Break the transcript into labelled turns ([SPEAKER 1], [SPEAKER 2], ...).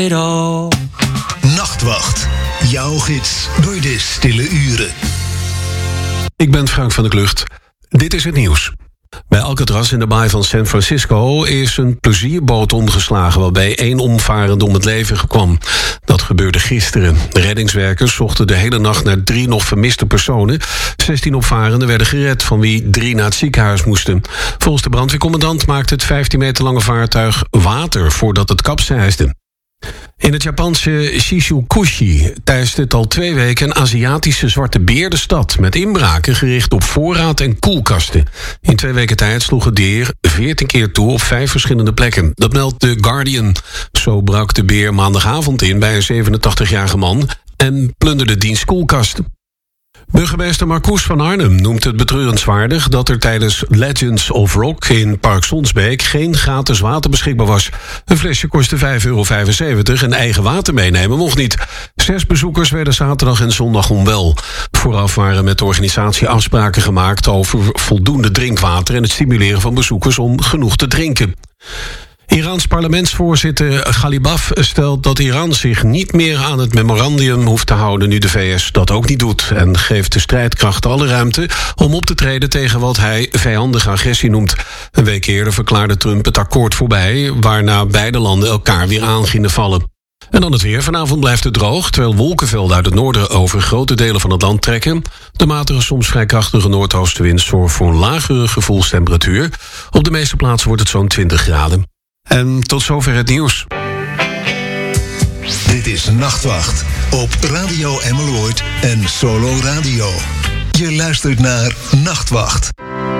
[SPEAKER 1] Nachtwacht, jouw gids door de stille uren.
[SPEAKER 2] Ik ben Frank van der Klucht. Dit is het nieuws. Bij Alcatraz in de baai van San Francisco is een plezierboot omgeslagen waarbij 1 omvarende om het leven kwam. Dat gebeurde gisteren. De reddingswerkers zochten de hele nacht naar 3 nog vermiste personen. 16 opvarenden werden gered, van wie 3 naar het ziekenhuis moesten. Volgens de brandweercommandant maakte het 15 meter lange vaartuig water voordat het kapseisde. In het Japanse Shizukushi teist het al 2 weken een Aziatische zwarte beer de stad, met inbraken gericht op voorraad en koelkasten. In 2 weken tijd sloeg het dier 14 keer toe op 5 verschillende plekken. Dat meldt The Guardian. Zo brak de beer maandagavond in bij een 87-jarige man en plunderde diens koelkast. Burgemeester Marcoes van Arnhem noemt het betreurenswaardig dat er tijdens Legends of Rock in Park Sonsbeek geen gratis water beschikbaar was. Een flesje kostte €5,75 en eigen water meenemen mocht niet. 6 bezoekers werden zaterdag en zondag onwel. Vooraf waren met de organisatie afspraken gemaakt over voldoende drinkwater en het stimuleren van bezoekers om genoeg te drinken. Iraans parlementsvoorzitter Ghalibaf stelt dat Iran zich niet meer aan het memorandum hoeft te houden nu de VS dat ook niet doet, en geeft de strijdkrachten alle ruimte om op te treden tegen wat hij vijandige agressie noemt. Een week eerder verklaarde Trump het akkoord voorbij, waarna beide landen elkaar weer aan gingen vallen. En dan het weer. Vanavond blijft het droog, terwijl wolkenvelden uit het noorden over grote delen van het land trekken. De matige, soms vrij krachtige noordoostenwind zorgt voor een lagere gevoelstemperatuur. Op de meeste plaatsen wordt het zo'n 20 graden. En tot zover het nieuws.
[SPEAKER 1] Dit is Nachtwacht op Radio Emmeloord en Solo Radio. Je luistert naar Nachtwacht.